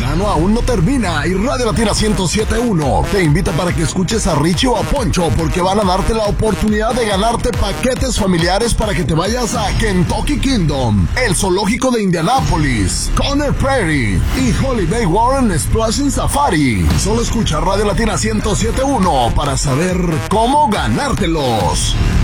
verano aún no termina y Radio Latina 107.1 te invita para que escuches a Richie o a Poncho porque van a darte la oportunidad de ganarte paquetes familiares para que te vayas a Kentucky Kingdom, el zoológico de Indianápolis, Conner Prairie y Holiday Warren Splashing Safari. Solo escucha Radio Latina 107.1 para saber cómo ganártelos.